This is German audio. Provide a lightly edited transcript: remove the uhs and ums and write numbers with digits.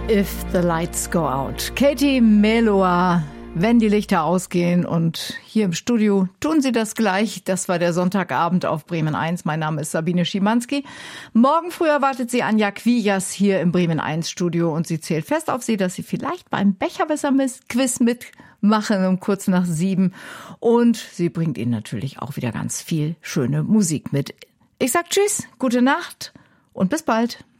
If the Lights Go Out. Katie Melua, wenn die Lichter ausgehen. Und hier im Studio tun sie das gleich. Das war der Sonntagabend auf Bremen 1. Mein Name ist Sabine Schimanski. Morgen früh erwartet sie Anja Quijas hier im Bremen 1 Studio. Und sie zählt fest auf sie, dass sie vielleicht beim Becherwässer-Quiz mitmachen um kurz nach 7. Und sie bringt Ihnen natürlich auch wieder ganz viel schöne Musik mit. Ich sag Tschüss, gute Nacht und bis bald.